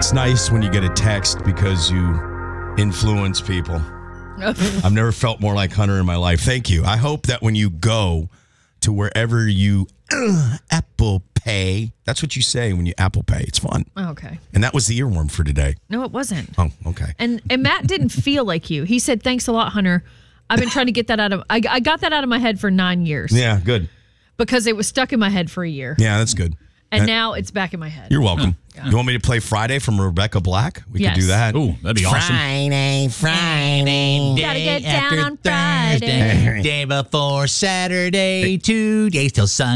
It's nice when you get a text because you influence people. I've never felt more like Hunter in my life. Thank you. I hope that when you go to wherever you Apple Pay, that's what you say when you Apple Pay. It's fun. Okay. And that was the earworm for today. No, it wasn't. Oh, okay. And Matt didn't feel like you. He said, "Thanks a lot, Hunter. I've been trying to get that out of. I got that out of my head for 9 years. Yeah, good. Because it was stuck in my head for a year. Yeah, that's good. And now it's back in my head. You're welcome. You want me to play Friday from Rebecca Black? We could do that. Ooh, that'd be awesome. Friday. Gotta get down on Thursday. Friday. Day before Saturday. 2 days till Sunday.